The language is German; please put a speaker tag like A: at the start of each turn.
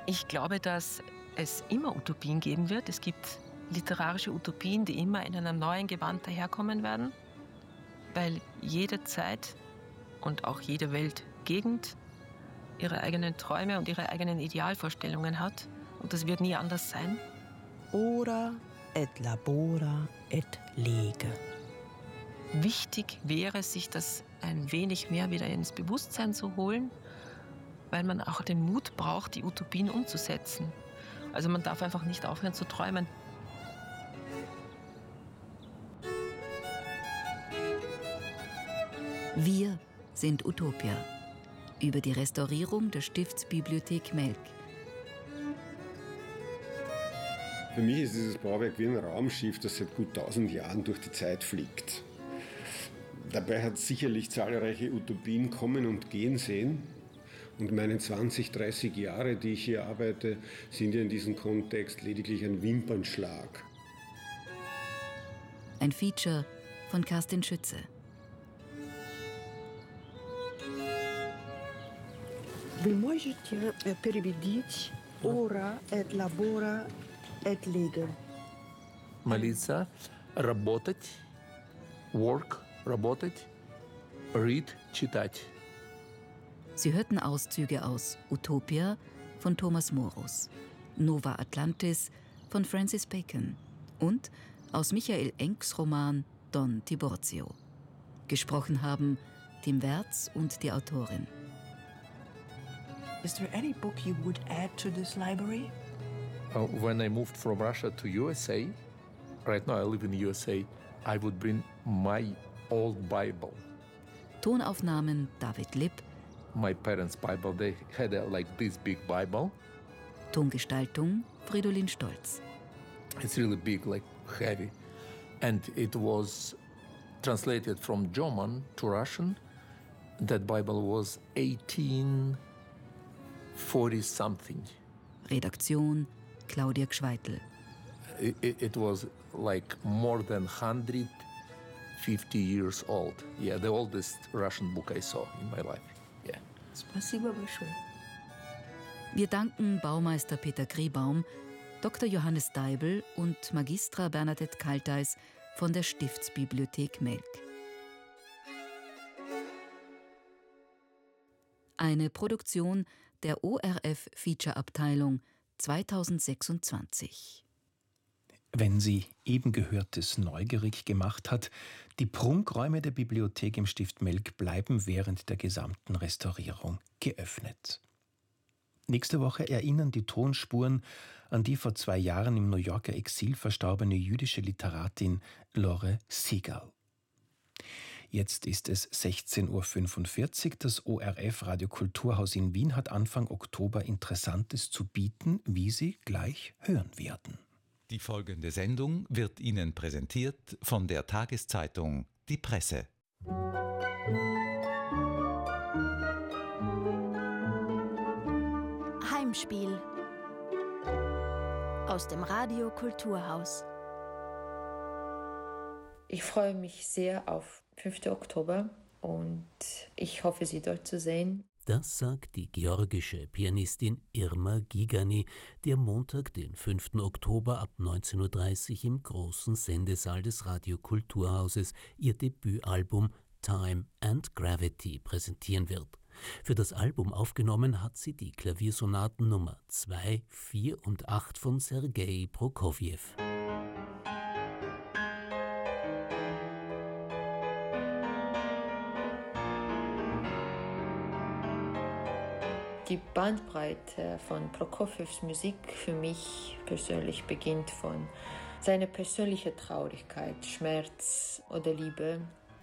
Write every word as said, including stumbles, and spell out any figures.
A: Ich glaube, dass es immer Utopien geben wird. Es gibt literarische Utopien, die immer in einem neuen Gewand daherkommen werden, weil jede Zeit und auch jede Weltgegend ihre eigenen Träume und ihre eigenen Idealvorstellungen hat. Und das wird nie anders sein.
B: Ora et labora et lege.
A: Wichtig wäre, sich das ein wenig mehr wieder ins Bewusstsein zu holen, weil man auch den Mut braucht, die Utopien umzusetzen. Also man darf einfach nicht aufhören zu träumen.
C: Wir sind Utopia. Über die Restaurierung der Stiftsbibliothek Melk.
D: Für mich ist dieses Bauwerk wie ein Raumschiff, das seit gut tausend Jahren durch die Zeit fliegt. Dabei hat es sicherlich zahlreiche Utopien kommen und gehen sehen. Und meine zwanzig, dreißig Jahre, die ich hier arbeite, sind ja in diesem Kontext lediglich ein Wimpernschlag.
C: Ein Feature von Kerstin Schütze.
B: Ви можете переводить ora et labora et lege.
E: Молиться, работать, work, работать, read, читать.
C: Sie hörten Auszüge aus Utopia von Thomas Morus, Nova Atlantis von Francis Bacon und aus Michael Enks Roman Don Tiburcio. Gesprochen haben Tim Wertz und die Autorin.
B: Is there any book you would add to this library?
E: Uh, when I moved from Russia to U S A, right now I live in the U S A, I would bring my old Bible.
C: Tonaufnahmen David Lipp.
E: My parents' Bible, they had a, like this big Bible.
C: Tongestaltung Fridolin Stolz.
E: It's really big, like heavy. And it was translated from German to Russian. That Bible was eighteen forty something.
C: Redaktion Claudia Gschweitel.
E: It, it, it was like more than one hundred fifty years old. Yeah, the oldest Russian book I saw in my life. Yeah.
B: Спасибо большое.
C: Wir danken Baumeister Peter Griebaum, Doktor Johannes Deibel und Magistra Bernadette Kaltheis von der Stiftsbibliothek Melk. Eine Produktion der O R F-Feature-Abteilung zweitausendsechsundzwanzig.
F: Wenn Sie eben Gehörtes neugierig gemacht hat, die Prunkräume der Bibliothek im Stift Melk bleiben während der gesamten Restaurierung geöffnet. Nächste Woche erinnern die Tonspuren an die vor zwei Jahren im New Yorker Exil verstorbene jüdische Literatin Lore Segal. Jetzt ist es sechzehn Uhr fünfundvierzig. Das O R F Radio Kulturhaus in Wien hat Anfang Oktober Interessantes zu bieten, wie Sie gleich hören werden.
G: Die folgende Sendung wird Ihnen präsentiert von der Tageszeitung Die Presse.
H: Heimspiel aus dem Radio Kulturhaus.
I: Ich freue mich sehr auf fünften Oktober und ich hoffe, Sie dort zu sehen.
J: Das sagt die georgische Pianistin Irma Gigani, die am Montag, den fünften Oktober ab neunzehn Uhr dreißig im großen Sendesaal des Radio Kulturhauses ihr Debütalbum Time and Gravity präsentieren wird. Für das Album aufgenommen hat sie die Klaviersonaten Nummer zwei, vier und acht von Sergei Prokofjew.
I: Die Bandbreite von Prokofjews Musik für mich persönlich beginnt von seiner persönlichen Traurigkeit, Schmerz oder Liebe